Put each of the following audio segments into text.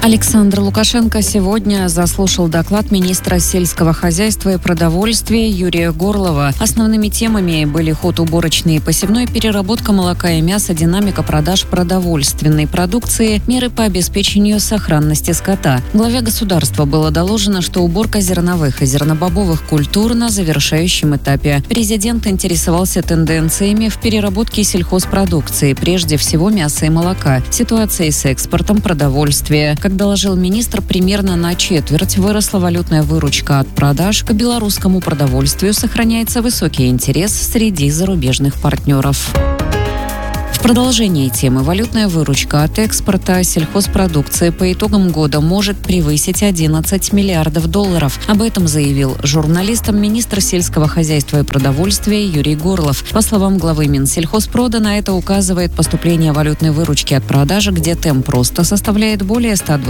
Александр Лукашенко сегодня заслушал доклад министра сельского хозяйства и продовольствия Юрия Горлова. Основными темами были ход уборочной и посевной, переработка молока и мяса, динамика продаж продовольственной продукции, меры по обеспечению сохранности скота. Главе государства было доложено, что уборка зерновых и зернобобовых культур на завершающем этапе. Президент интересовался тенденциями в переработке сельхозпродукции, прежде всего мяса и молока, ситуацией с экспортом продовольствия. Как доложил министр, примерно на четверть выросла валютная выручка от продаж. К белорусскому продовольствию сохраняется высокий интерес среди зарубежных партнеров. В продолжении темы валютная выручка от экспорта сельхозпродукции по итогам года может превысить 11 миллиардов долларов. Об этом заявил журналистам министр сельского хозяйства и продовольствия Юрий Горлов. По словам главы Минсельхозпрода, на это указывает поступление валютной выручки от продажи, где темп роста составляет более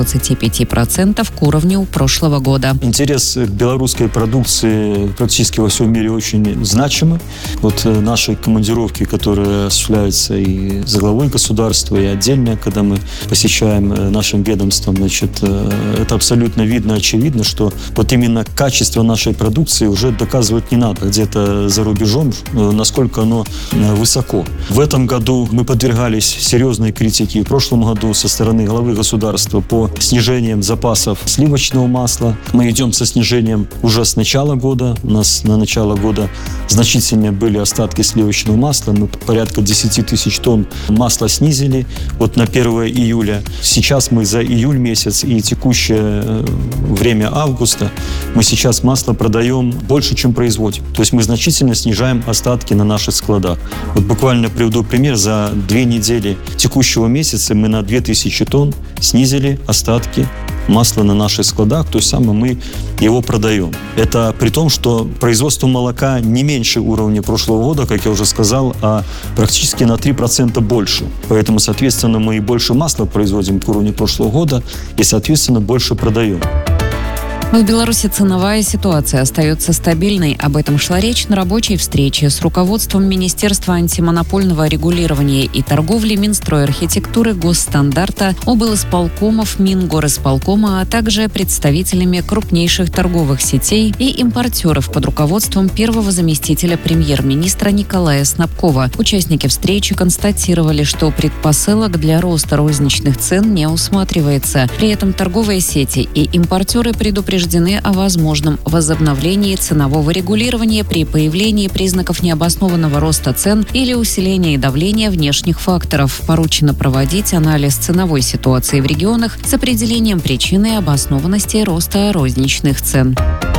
125% к уровню прошлого года. Интерес к белорусской продукции практически во всем мире очень значимый. Вот наши командировки, которые осуществляются и за главой государства, и отдельно, когда мы посещаем нашим ведомством, это абсолютно видно, очевидно, что вот именно качество нашей продукции уже доказывать не надо где-то за рубежом, насколько оно высоко. В этом году мы подвергались серьезной критике, в прошлом году со стороны главы государства по снижениям запасов сливочного масла. Мы идем со снижением уже с начала года. У нас на начало года значительные были остатки сливочного масла. Мы порядка 10 тысяч тонн масла снизили вот на 1 июля. Сейчас мы за июль месяц и текущее время августа мы сейчас масло продаем больше, чем производим. То есть мы значительно снижаем остатки на наших складах. Вот буквально приведу пример. За 2 недели текущего месяца мы на 2000 тонн снизили остатки масла на наших складах, то есть самое мы его продаем. Это при том, что производство молока не меньше уровня прошлого года, как я уже сказал, а практически на 3% больше. Поэтому, соответственно, мы и больше масла производим к уровню прошлого года и, соответственно, больше продаем. В Беларуси ценовая ситуация остается стабильной. Об этом шла речь на рабочей встрече с руководством Министерства антимонопольного регулирования и торговли, Минстройархитектуры, Госстандарта, облисполкомов, Мингорисполкома, а также представителями крупнейших торговых сетей и импортеров под руководством первого заместителя премьер-министра Николая Снабкова. Участники встречи констатировали, что предпосылок для роста розничных цен не усматривается. При этом торговые сети и импортеры предупреждены о возможном возобновлении ценового регулирования при появлении признаков необоснованного роста цен или усиления давления внешних факторов. Поручено проводить анализ ценовой ситуации в регионах с определением причины и обоснованности роста розничных цен.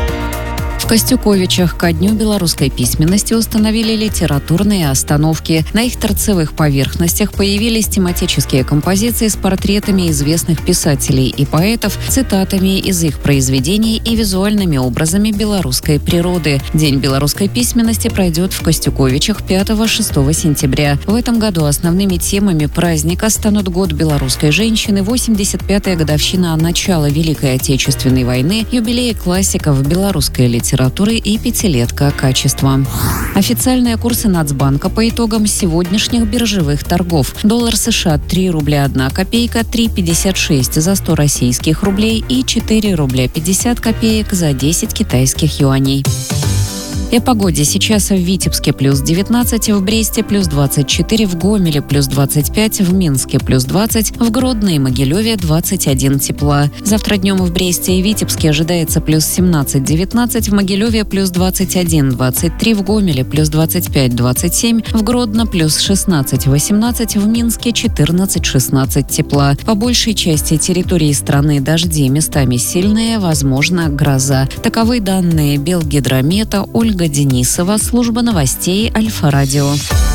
В Костюковичах ко Дню белорусской письменности установили литературные остановки. На их торцевых поверхностях появились тематические композиции с портретами известных писателей и поэтов, цитатами из их произведений и визуальными образами белорусской природы. День белорусской письменности пройдет в Костюковичах 5-6 сентября. В этом году основными темами праздника станут Год белорусской женщины, 85-я годовщина начала Великой Отечественной войны, юбилей классиков белорусской литературы и 5-летка качества. Официальные курсы Нацбанка по итогам сегодняшних биржевых торгов. Доллар США 3 рубля 1 копейка, 3,56 за 100 российских рублей и 4 рубля 50 копеек за 10 китайских юаней. И о погоде. Сейчас в Витебске плюс 19, в Бресте плюс 24, в Гомеле плюс 25, в Минске плюс 20, в Гродно и Могилеве 21 тепла. Завтра днем в Бресте и Витебске ожидается плюс 17-19, в Могилеве плюс 21-23, в Гомеле плюс 25-27, в Гродно плюс 16-18, в Минске 14-16 тепла. По большей части территории страны дожди, местами сильные, возможно гроза. Таковы данные Белгидромета. Ольга Денисова, служба новостей Альфа-Радио.